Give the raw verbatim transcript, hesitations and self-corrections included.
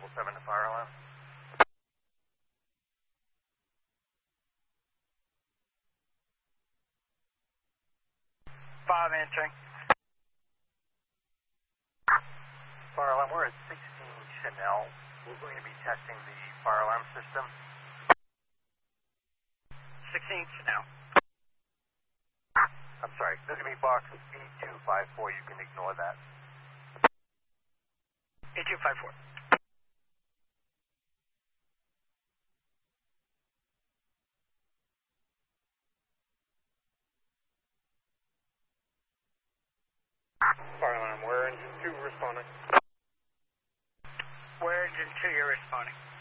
triple seven to fire alarm. Five answering. Fire alarm, we're at sixteen Chanel. We're going to be testing the fire alarm system. sixteen Chanel. I'm sorry, this is going to be box B two five four. You can ignore that. A two five four. Fire alarm, we're engine two responding. Where engine two you're responding?